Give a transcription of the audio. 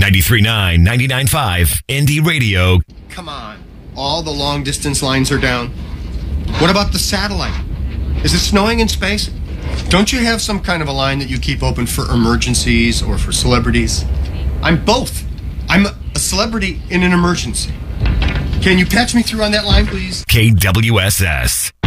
93.9, 99.5, Indie Radio. Come on. All the long distance lines are down. What about the satellite? Is it snowing in space? Don't you have some kind of a line that you keep open for emergencies or for celebrities? I'm both. I'm a celebrity in an emergency. Can you patch me through on that line, please? KWSS.